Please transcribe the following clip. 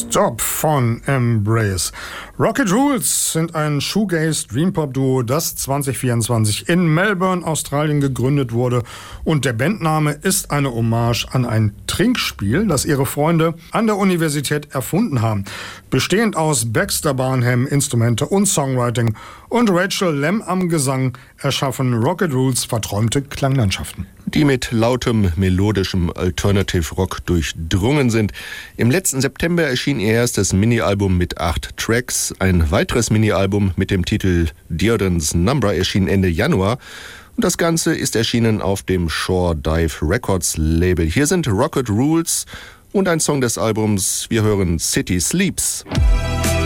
Stop von Embrace. Rocket Rules sind ein Shoegaze-Dreampop-Duo, das 2024 in Melbourne, Australien gegründet wurde. Und der Bandname ist eine Hommage an ein Trinkspiel, das ihre Freunde an der Universität erfunden haben. Bestehend aus Baxter Barnham, Instrumente und Songwriting und Rachel Lemm am Gesang erschaffen Rocket Rules verträumte Klanglandschaften, die mit lautem, melodischem Alternative Rock durchdrungen sind. Im letzten September erschien ihr erstes Mini-Album mit 8 Tracks. Ein weiteres Mini-Album mit dem Titel Dearden's Number erschien Ende Januar. Und das Ganze ist erschienen auf dem Shore Dive Records Label. Hier sind Rocket Rules und ein Song des Albums. Wir hören City Sleeps.